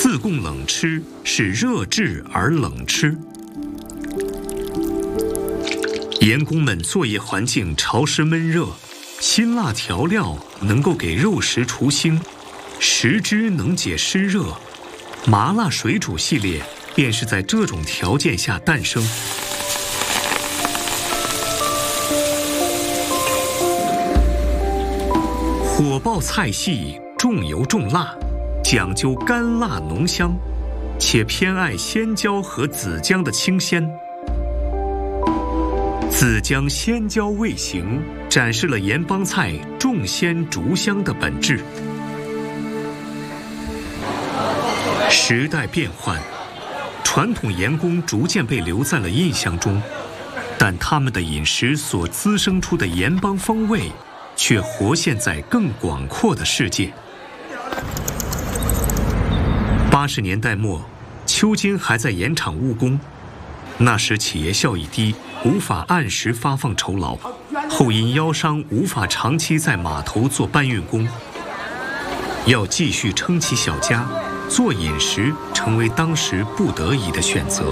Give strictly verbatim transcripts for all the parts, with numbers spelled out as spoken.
自贡冷吃是热制而冷吃。盐工们作业环境潮湿闷热，辛辣调料能够给肉食除腥，食汁能解湿热，麻辣水煮系列便是在这种条件下诞生。火爆菜系重油重辣，讲究干辣浓香，且偏爱鲜椒和子姜的清鲜。子姜鲜椒味型展示了盐帮菜重鲜逐香的本质。时代变换，传统盐工逐渐被留在了印象中，但他们的饮食所滋生出的盐帮风味，却活现在更广阔的世界。八十年代末，邱金还在盐场务工，那时企业效益低，无法按时发放酬劳，后因腰伤无法长期在码头做搬运工。要继续撑起小家，做饮食成为当时不得已的选择。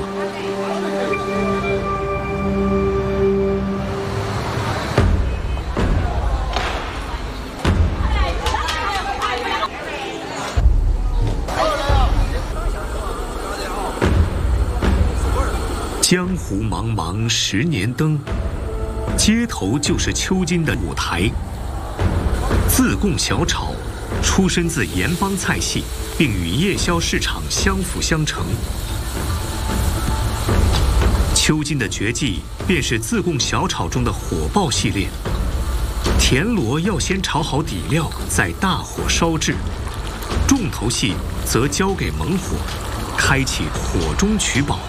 江湖茫茫十年灯，街头就是邱金的舞台。自贡小炒出身自盐帮菜系，并与夜宵市场相辅相成。邱金的绝技便是自贡小炒中的火爆系列。田螺要先炒好底料，再大火烧制；重头戏则交给猛火，开启火中取宝。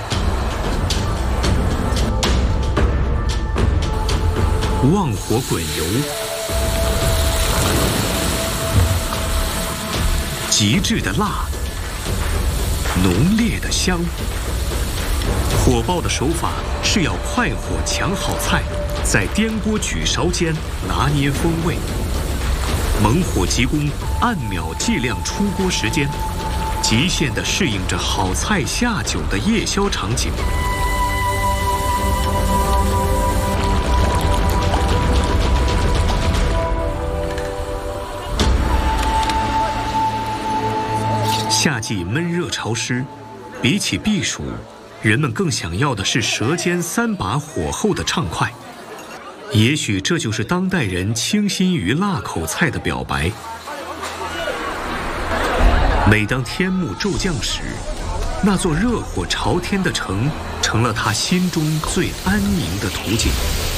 旺火滚油，极致的辣，浓烈的香。火爆的手法是要快火抢好菜，在颠锅举勺间拿捏风味。猛火急攻，按秒计量出锅时间，极限地适应着好菜下酒的夜宵场景。夏季闷热潮湿，比起避暑，人们更想要的是舌尖三把火候的畅快。也许这就是当代人倾心于辣口菜的表白。每当天幕骤降时，那座热火朝天的城成了他心中最安宁的图景。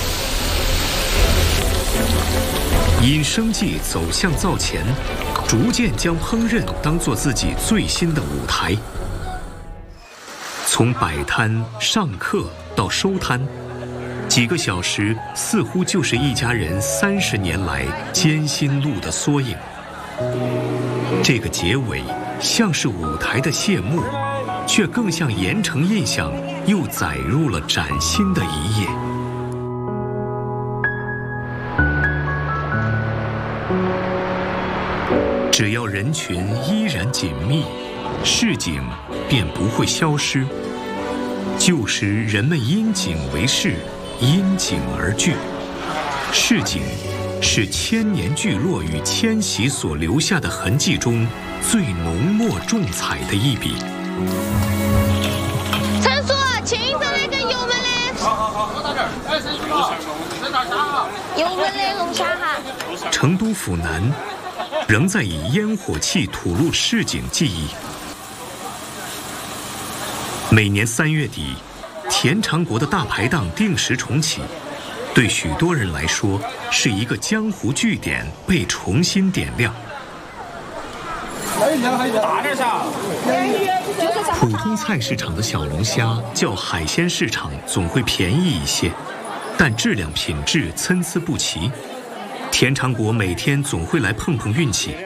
因生计走向灶前，逐渐将烹饪当作自己最新的舞台。从摆摊、上课到收摊，几个小时似乎就是一家人三十年来艰辛路的缩影。这个结尾像是舞台的谢幕，却更像盐城印象又载入了崭新的一页。只要人群依然紧密，市井便不会消失。旧时人们因景为市，因景而聚。市井是千年聚落与迁徙所留下的痕迹中最浓墨重彩的一笔。 陈叔，请再来个油焖嘞。好好好，我到这儿。哎，陈叔，在哪虾哈？油焖嘞龙虾哈。 成都府南仍在以烟火气吐露市井记忆。每年三月底，田长国的大排档定时重启，对许多人来说是一个江湖据点被重新点亮。普通菜市场的小龙虾较海鲜市场总会便宜一些，但质量品质参差不齐。田长国每天总会来碰碰运气。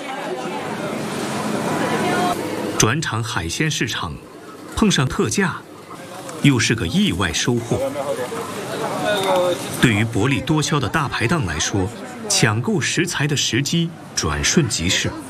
转场海鲜市场，碰上特价，又是个意外收获。对于薄利多销的大排档来说，抢购食材的时机转瞬即逝。